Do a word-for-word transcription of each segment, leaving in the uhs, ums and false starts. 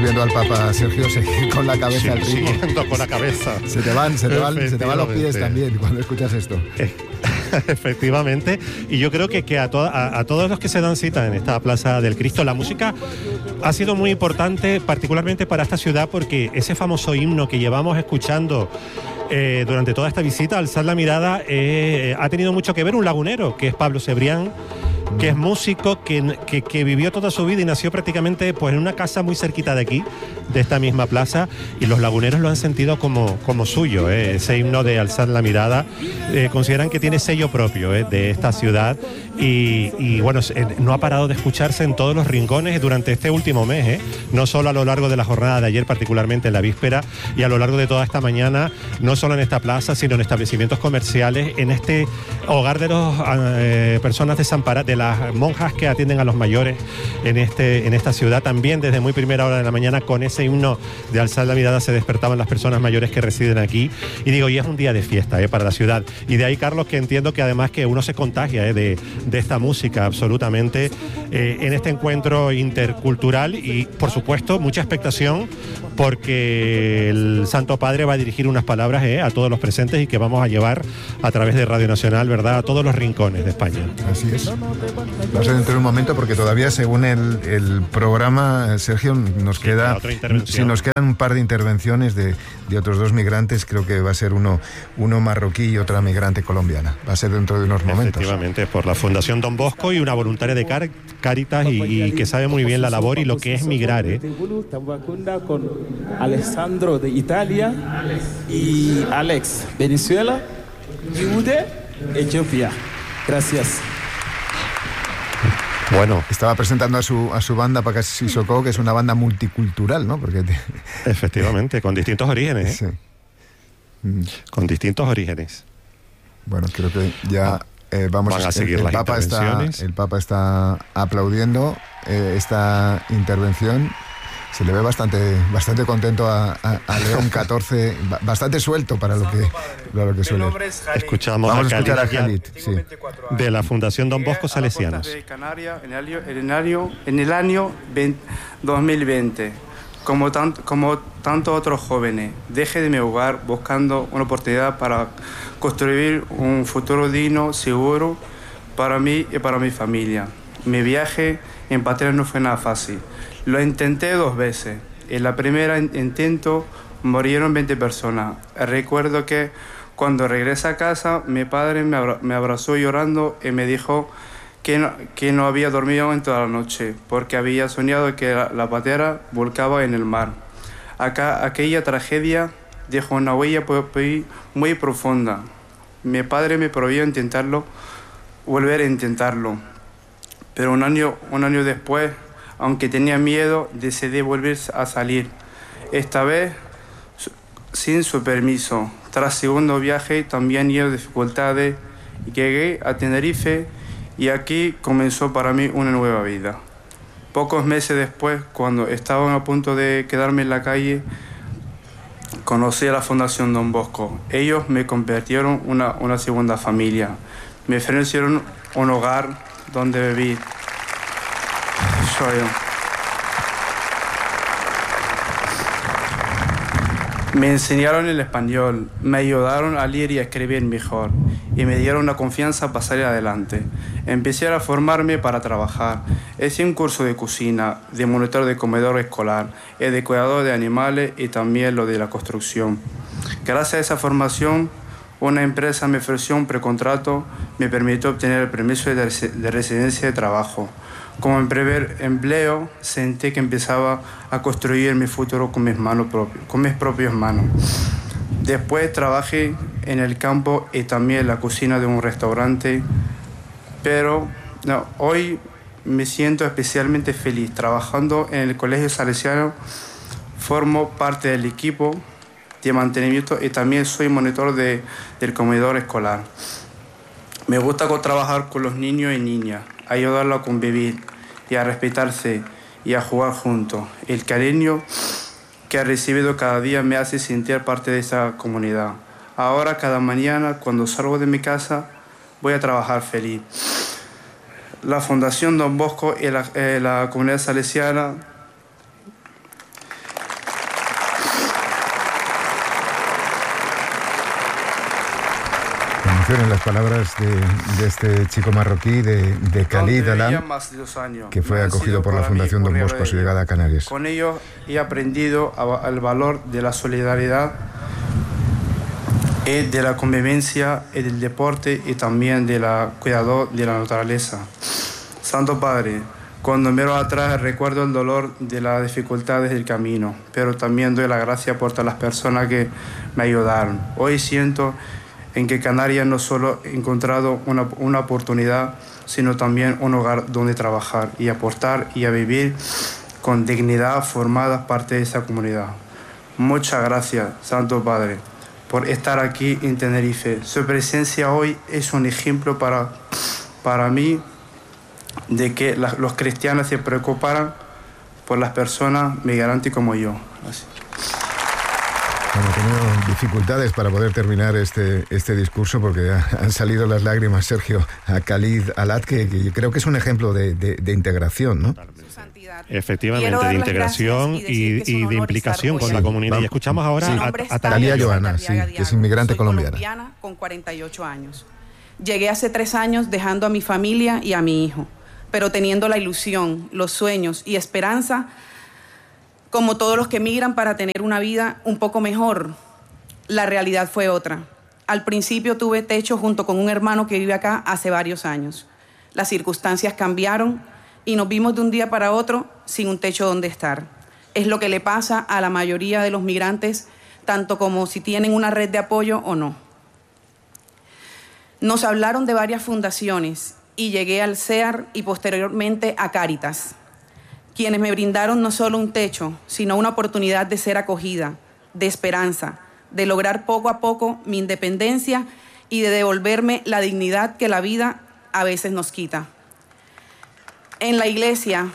viendo al Papa, Sergio, seguir con la cabeza Sí, al ritmo. siguiendo con la cabeza. Se te van, se te van, se te van los pies también cuando escuchas esto. Efectivamente, y yo creo que, que a, to a, a todos los que se dan cita en esta Plaza del Cristo, la música ha sido muy importante, particularmente para esta ciudad, porque ese famoso himno que llevamos escuchando eh, durante toda esta visita, Alzar la mirada, eh, ha tenido mucho que ver un lagunero, que es Pablo Cebrián, que es músico, que, que, que vivió toda su vida y nació prácticamente pues, en una casa muy cerquita de aquí, de esta misma plaza, y los laguneros lo han sentido como, como suyo, ¿eh? Ese himno de Alzar la mirada, eh, consideran que tiene sello propio ¿eh? de esta ciudad, y, y bueno, eh, no ha parado de escucharse en todos los rincones durante este último mes, ¿eh? No solo a lo largo de la jornada de ayer, particularmente en la víspera, y a lo largo de toda esta mañana, no solo en esta plaza, sino en establecimientos comerciales, en este hogar de las eh, personas desamparadas, de las monjas que atienden a los mayores en, este, en esta ciudad. También desde muy primera hora de la mañana, con ese himno de Alzar la mirada, se despertaban las personas mayores que residen aquí, y digo, y es un día de fiesta ¿eh? para la ciudad, y de ahí, Carlos, que entiendo que además que uno se contagia ¿eh? de, de esta música absolutamente eh, en este encuentro intercultural, y por supuesto mucha expectación, porque el Santo Padre va a dirigir unas palabras ¿eh? a todos los presentes, y que vamos a llevar a través de Radio Nacional, ¿verdad?, a todos los rincones de España. Así es. Va a ser dentro de un momento, porque todavía, según el, el programa, Sergio, nos sí, queda, si nos quedan un par de intervenciones de, de otros dos migrantes. Creo que va a ser uno, uno marroquí y otra migrante colombiana. Va a ser dentro de unos momentos. Efectivamente, por la Fundación Don Bosco y una voluntaria de Car Caritas y, y que sabe muy bien la labor y lo que es migrar, ¿eh? Con Alessandro de Italia y Alex, Venezuela, y Ude, Etiopía. Gracias. Bueno, estaba presentando a su, a su banda Pakasi Soko, que es una banda multicultural, ¿no? Porque te... Efectivamente, con distintos orígenes, ¿eh? Sí. Mm. Con distintos orígenes. Bueno, creo que ya eh, vamos Van a seguir el, las el Papa intervenciones. Está, el Papa está aplaudiendo eh, esta intervención. Se le ve bastante, bastante contento a, a, a León catorce, bastante suelto para lo que, para lo que suele. Escuchamos Vamos a a escuchar a Khalid, Khalid, sí. De la Fundación Don Bosco Salesianos. De Canarias en el, en el año, en el año dos mil veinte, como, tan, como tantos otros jóvenes, dejé de mi hogar buscando una oportunidad para construir un futuro digno, seguro para mí y para mi familia. Mi viaje en patria no fue nada fácil. Lo intenté dos veces. En la primera intento murieron veinte personas. Recuerdo que cuando regresé a casa, mi padre me, abra me abrazó llorando y me dijo que no, que no había dormido en toda la noche, porque había soñado que la, la patera volcaba en el mar. Acá, aquella tragedia dejó una huella muy, muy profunda. Mi padre me prohibió intentarlo, volver a intentarlo. Pero un año, un año después, aunque tenía miedo, decidí volver a salir. Esta vez sin su permiso. Tras segundo viaje también hubo dificultades. Llegué a Tenerife y aquí comenzó para mí una nueva vida. Pocos meses después, cuando estaba a punto de quedarme en la calle, conocí a la Fundación Don Bosco. Ellos me convirtieron en una, una segunda familia. Me ofrecieron un hogar donde viví. Soy yo. Me enseñaron el español, me ayudaron a leer y a escribir mejor y me dieron la confianza para salir adelante. Empecé a formarme para trabajar. Hice un curso de cocina, de monitor de comedor escolar, y de cuidador de animales y también lo de la construcción. Gracias a esa formación, una empresa me ofreció un precontrato, me permitió obtener el permiso de, de residencia de trabajo. Como en primer empleo, sentí que empezaba a construir mi futuro con mis manos propias, con mis propias manos. Después trabajé en el campo y también en la cocina de un restaurante, pero no, hoy me siento especialmente feliz trabajando en el Colegio Salesiano. Formo parte del equipo de mantenimiento y también soy monitor de, del comedor escolar. Me gusta trabajar con los niños y niñas, ayudarlos a convivir y a respetarse y a jugar juntos. El cariño que he recibido cada día me hace sentir parte de esa comunidad. Ahora, cada mañana, cuando salgo de mi casa, voy a trabajar feliz. La Fundación Don Bosco y la, eh, la comunidad salesiana Atención en las palabras de, de este chico marroquí, de, de Khalid Alam, que fue acogido por la Fundación Don Bosco a su llegada a Canarias. Con ellos he aprendido el valor de la solidaridad, de la convivencia, del deporte y también de la cuidado de la naturaleza. Santo Padre, cuando miro atrás recuerdo el dolor de las dificultades del camino, pero también doy la gracia por todas las personas que me ayudaron. Hoy siento en que Canarias no solo ha encontrado una, una oportunidad, sino también un hogar donde trabajar y aportar y a vivir con dignidad formada parte de esa comunidad. Muchas gracias, Santo Padre, por estar aquí en Tenerife. Su presencia hoy es un ejemplo para, para mí de que la, los cristianos se preocuparan por las personas migrantes como yo. Así. Bueno, he tenido dificultades para poder terminar este, este discurso porque han salido las lágrimas, Sergio, a Khalid Alam, que, que creo que es un ejemplo de, de, de integración, ¿no? Efectivamente, de integración y, y, y de implicación con la comunidad. Y escuchamos ahora sí. a, a Talia Joana, sí, que es inmigrante colombiana. colombiana. Con cuarenta y ocho años. Llegué hace tres años dejando a mi familia y a mi hijo, pero teniendo la ilusión, los sueños y esperanza, como todos los que migran para tener una vida un poco mejor. La realidad fue otra. Al principio tuve techo junto con un hermano que vive acá hace varios años. Las circunstancias cambiaron y nos vimos de un día para otro sin un techo donde estar. Es lo que le pasa a la mayoría de los migrantes, tanto como si tienen una red de apoyo o no. Nos hablaron de varias fundaciones y llegué al C E A R y posteriormente a Cáritas, quienes me brindaron no solo un techo, sino una oportunidad de ser acogida, de esperanza, de lograr poco a poco mi independencia y de devolverme la dignidad que la vida a veces nos quita. En la iglesia,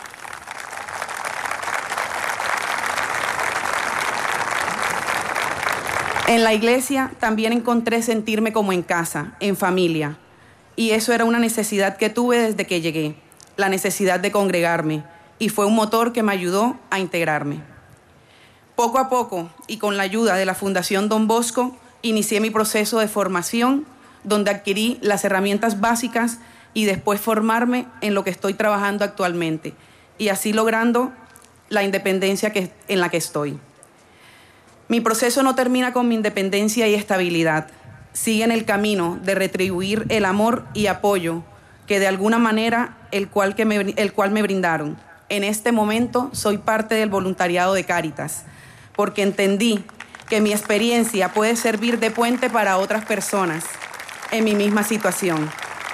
en la iglesia también encontré sentirme como en casa, en familia, y eso era una necesidad que tuve desde que llegué, la necesidad de congregarme, y fue un motor que me ayudó a integrarme. Poco a poco, y con la ayuda de la Fundación Don Bosco, inicié mi proceso de formación, donde adquirí las herramientas básicas y después formarme en lo que estoy trabajando actualmente, y así logrando la independencia que, en la que estoy. Mi proceso no termina con mi independencia y estabilidad. Sigue en el camino de retribuir el amor y apoyo que de alguna manera el cual, que me, el cual me brindaron. En este momento soy parte del voluntariado de Cáritas, porque entendí que mi experiencia puede servir de puente para otras personas en mi misma situación.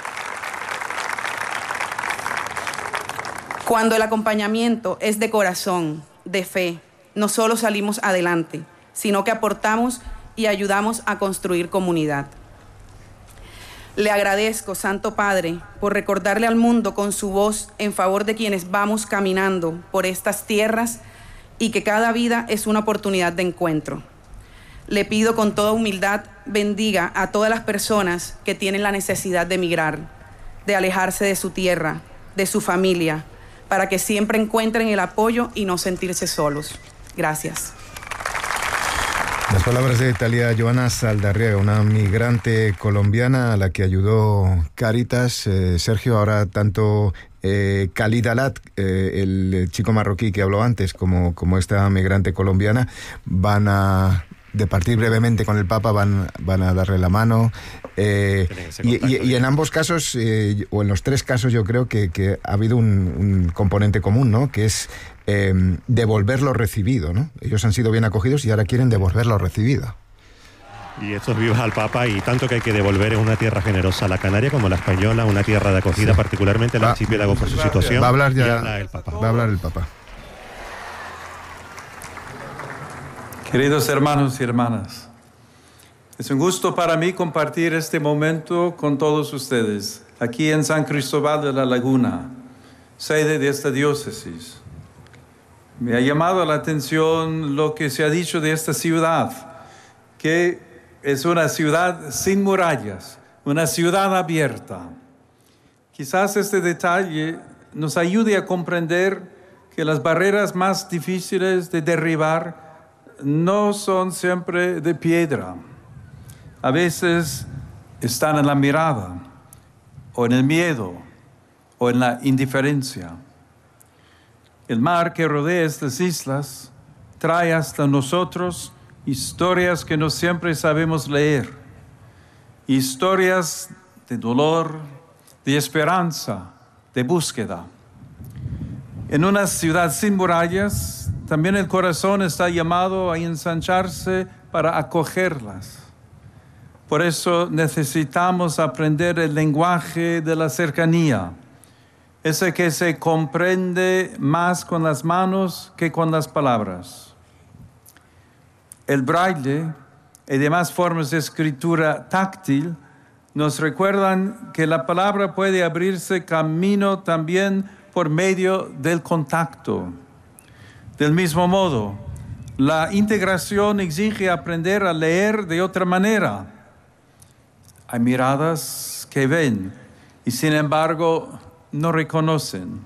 Cuando el acompañamiento es de corazón, de fe, no solo salimos adelante, sino que aportamos y ayudamos a construir comunidad. Le agradezco, Santo Padre, por recordarle al mundo con su voz en favor de quienes vamos caminando por estas tierras y que cada vida es una oportunidad de encuentro. Le pido con toda humildad bendiga a todas las personas que tienen la necesidad de emigrar, de alejarse de su tierra, de su familia, para que siempre encuentren el apoyo y no sentirse solos. Gracias. Las palabras de Talia Joana Saldarriaga, una migrante colombiana a la que ayudó Cáritas. Eh, Sergio, ahora tanto eh, Khalid Alam, eh, el chico marroquí que habló antes, como, como esta migrante colombiana, van a de partir brevemente con el Papa, van, van a darle la mano. Eh, y, y, y en ambos casos, eh, o en los tres casos, yo creo que, que ha habido un, un componente común, ¿no? Que es eh, devolver lo recibido, ¿no? Ellos han sido bien acogidos y ahora quieren devolver lo recibido. Y esto es vivas al Papa, y tanto que hay que devolver. Es una tierra generosa, la canaria como la española, una tierra de acogida, sí. Particularmente el archipiélago por su situación. Va a hablar ya habla el Papa. Va a hablar el Papa. Queridos hermanos y hermanas, es un gusto para mí compartir este momento con todos ustedes, aquí en San Cristóbal de la Laguna, sede de esta diócesis. Me ha llamado la atención lo que se ha dicho de esta ciudad, que es una ciudad sin murallas, una ciudad abierta. Quizás este detalle nos ayude a comprender que las barreras más difíciles de derribar no son siempre de piedra. A veces están en la mirada, o en el miedo, o en la indiferencia. El mar que rodea estas islas trae hasta nosotros historias que no siempre sabemos leer, historias de dolor, de esperanza, de búsqueda. En una ciudad sin murallas, también el corazón está llamado a ensancharse para acogerlas. Por eso necesitamos aprender el lenguaje de la cercanía, ese que se comprende más con las manos que con las palabras. El braille y demás formas de escritura táctil nos recuerdan que la palabra puede abrirse camino también por medio del contacto. Del mismo modo, la integración exige aprender a leer de otra manera. Hay miradas que ven y sin embargo no reconocen.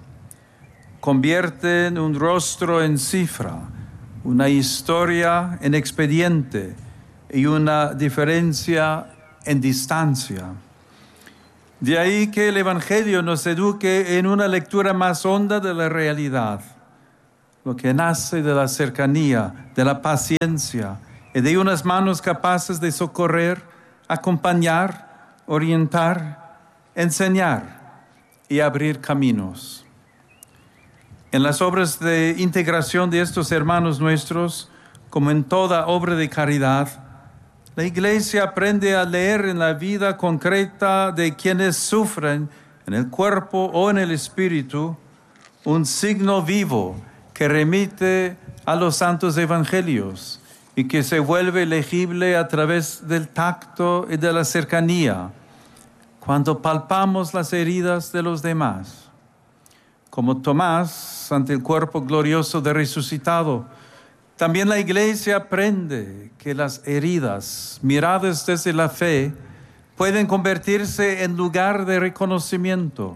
Convierten un rostro en cifra, una historia en expediente y una diferencia en distancia. De ahí que el Evangelio nos eduque en una lectura más honda de la realidad, lo que nace de la cercanía, de la paciencia y de unas manos capaces de socorrer, acompañar, orientar, enseñar y abrir caminos. En las obras de integración de estos hermanos nuestros, como en toda obra de caridad, la Iglesia aprende a leer en la vida concreta de quienes sufren en el cuerpo o en el espíritu un signo vivo que remite a los santos evangelios y que se vuelve legible a través del tacto y de la cercanía, cuando palpamos las heridas de los demás. Como Tomás ante el cuerpo glorioso del resucitado, también la Iglesia aprende que las heridas, miradas desde la fe, pueden convertirse en lugar de reconocimiento.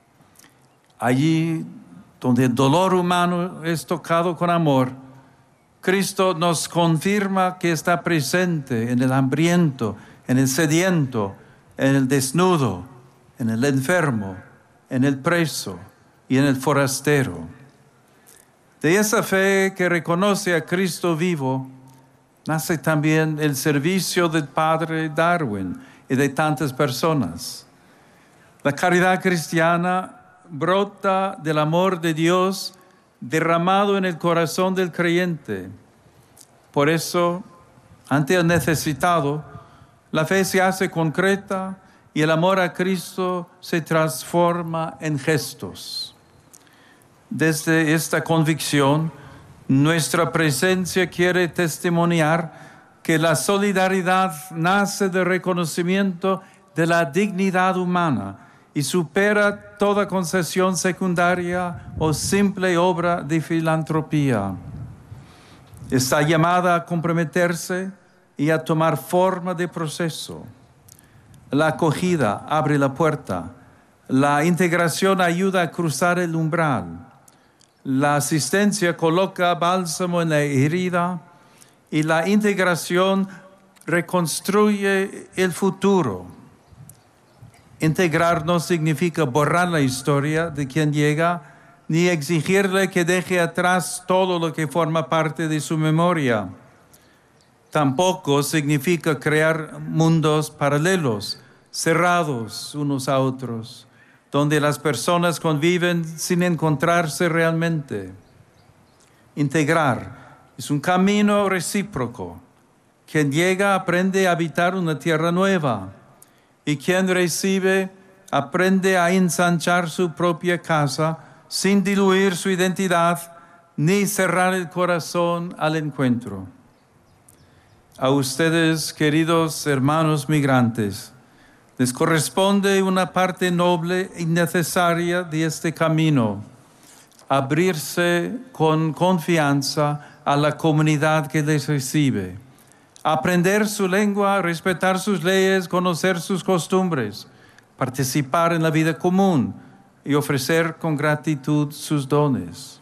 Allí donde el dolor humano es tocado con amor, Cristo nos confirma que está presente en el hambriento, en el sediento, en el desnudo, en el enfermo, en el preso y en el forastero. De esa fe que reconoce a Cristo vivo, nace también el servicio del Padre Darwin y de tantas personas. La caridad cristiana brota del amor de Dios derramado en el corazón del creyente. Por eso, ante el necesitado, la fe se hace concreta y el amor a Cristo se transforma en gestos. Desde esta convicción, nuestra presencia quiere testimoniar que la solidaridad nace del reconocimiento de la dignidad humana y supera toda concesión secundaria o simple obra de filantropía. Está llamada a comprometerse y a tomar forma de proceso. La acogida abre la puerta, la integración ayuda a cruzar el umbral. La asistencia coloca bálsamo en la herida y la integración reconstruye el futuro. Integrar no significa borrar la historia de quien llega, ni exigirle que deje atrás todo lo que forma parte de su memoria. Tampoco significa crear mundos paralelos, cerrados unos a otros, donde las personas conviven sin encontrarse realmente. Integrar es un camino recíproco. Quien llega aprende a habitar una tierra nueva, y quien recibe aprende a ensanchar su propia casa sin diluir su identidad ni cerrar el corazón al encuentro. A ustedes, queridos hermanos migrantes, les corresponde una parte noble y necesaria de este camino, abrirse con confianza a la comunidad que les recibe, aprender su lengua, respetar sus leyes, conocer sus costumbres, participar en la vida común y ofrecer con gratitud sus dones.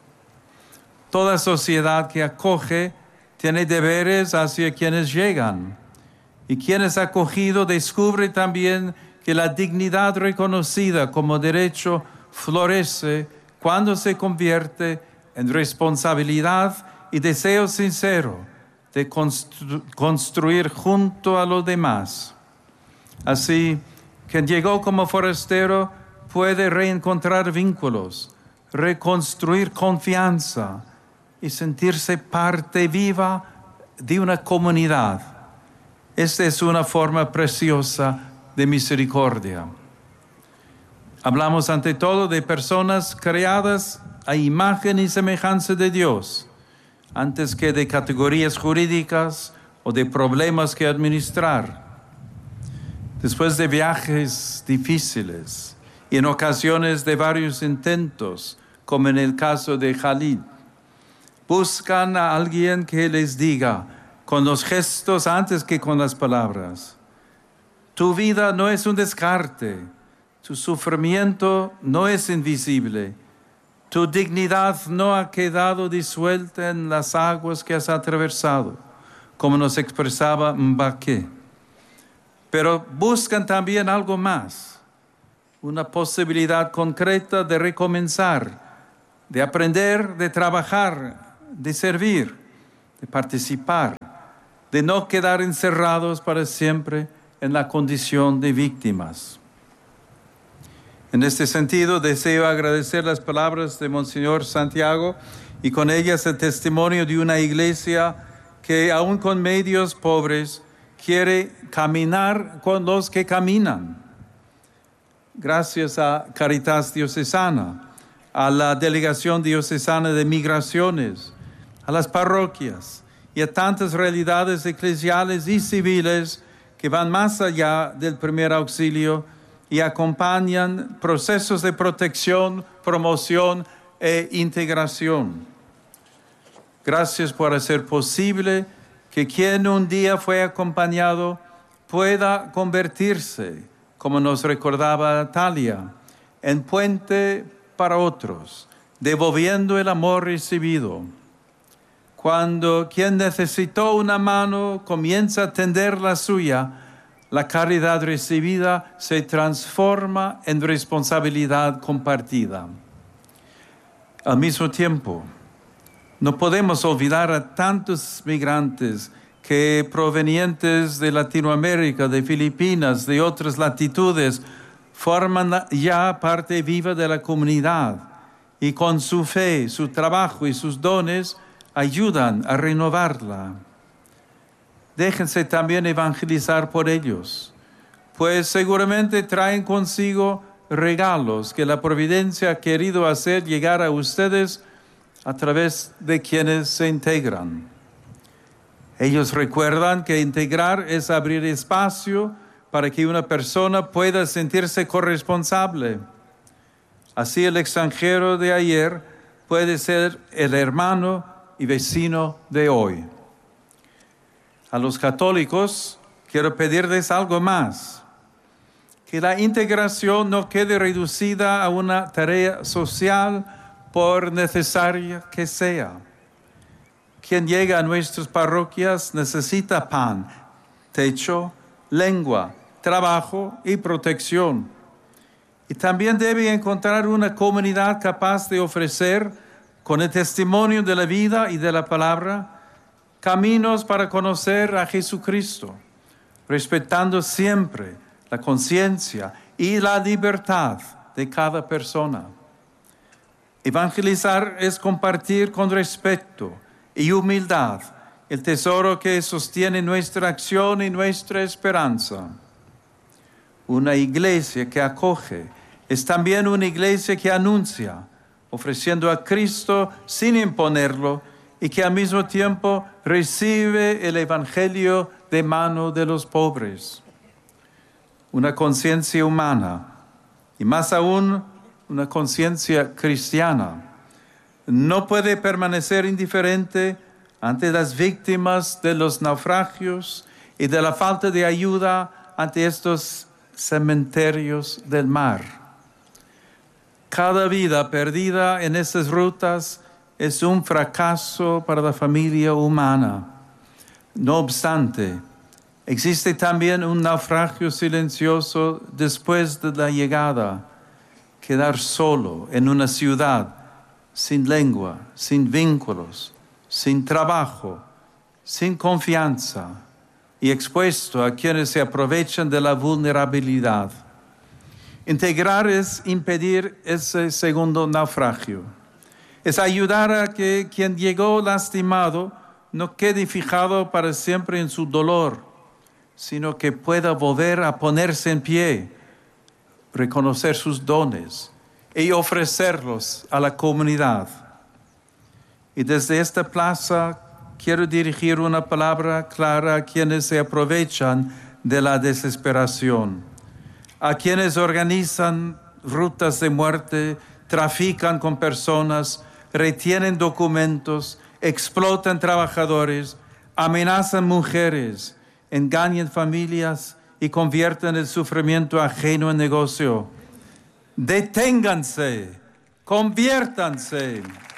Toda sociedad que acoge tiene deberes hacia quienes llegan, Y quien es acogido descubre también que la dignidad reconocida como derecho florece cuando se convierte en responsabilidad y deseo sincero de constru- construir junto a los demás. Así, quien llegó como forastero puede reencontrar vínculos, reconstruir confianza y sentirse parte viva de una comunidad. Esta es una forma preciosa de misericordia. Hablamos ante todo de personas creadas a imagen y semejanza de Dios, antes que de categorías jurídicas o de problemas que administrar. Después de viajes difíciles y en ocasiones de varios intentos, como en el caso de Khalid, buscan a alguien que les diga, con los gestos antes que con las palabras: tu vida no es un descarte, tu sufrimiento no es invisible, tu dignidad no ha quedado disuelta en las aguas que has atravesado, como nos expresaba Mbaké. Pero buscan también algo más, una posibilidad concreta de recomenzar, de aprender, de trabajar, de servir, de participar, de no quedar encerrados para siempre en la condición de víctimas. En este sentido, deseo agradecer las palabras de Monseñor Santiago y con ellas el testimonio de una iglesia que, aun con medios pobres, quiere caminar con los que caminan. Gracias a Caritas Diocesana, a la Delegación Diocesana de Migraciones, a las parroquias y a tantas realidades eclesiales y civiles que van más allá del primer auxilio y acompañan procesos de protección, promoción e integración. Gracias por hacer posible que quien un día fue acompañado pueda convertirse, como nos recordaba Talia, en puente para otros, devolviendo el amor recibido. Cuando quien necesitó una mano comienza a tender la suya, la caridad recibida se transforma en responsabilidad compartida. Al mismo tiempo, no podemos olvidar a tantos migrantes que provenientes de Latinoamérica, de Filipinas, de otras latitudes, forman ya parte viva de la comunidad y con su fe, su trabajo y sus dones ayudan a renovarla. Déjense también evangelizar por ellos, pues seguramente traen consigo regalos que la providencia ha querido hacer llegar a ustedes a través de quienes se integran. Ellos recuerdan que integrar es abrir espacio para que una persona pueda sentirse corresponsable. Así el extranjero de ayer puede ser el hermano y vecino de hoy. A los católicos quiero pedirles algo más, que la integración no quede reducida a una tarea social por necesaria que sea. Quien llega a nuestras parroquias necesita pan, techo, lengua, trabajo y protección. Y también debe encontrar una comunidad capaz de ofrecer, con el testimonio de la vida y de la palabra, caminos para conocer a Jesucristo, respetando siempre la conciencia y la libertad de cada persona. Evangelizar es compartir con respeto y humildad el tesoro que sostiene nuestra acción y nuestra esperanza. Una iglesia que acoge es también una iglesia que anuncia, ofreciendo a Cristo sin imponerlo, y que al mismo tiempo recibe el evangelio de mano de los pobres. Una conciencia humana, y más aún una conciencia cristiana, no puede permanecer indiferente ante las víctimas de los naufragios y de la falta de ayuda ante estos cementerios del mar. Cada vida perdida en estas rutas es un fracaso para la familia humana. No obstante, Existe también un naufragio silencioso después de la llegada, quedar solo en una ciudad, sin lengua, sin vínculos, sin trabajo, sin confianza y expuesto a quienes se aprovechan de la vulnerabilidad. Integrar es impedir ese segundo naufragio. Es ayudar a que quien llegó lastimado no quede fijado para siempre en su dolor, sino que pueda volver a ponerse en pie, reconocer sus dones y ofrecerlos a la comunidad. Y desde esta plaza quiero dirigir una palabra clara a quienes se aprovechan de la desesperación, a quienes organizan rutas de muerte, trafican con personas, retienen documentos, explotan trabajadores, amenazan mujeres, engañan familias y convierten el sufrimiento ajeno en negocio. Deténganse, conviértanse.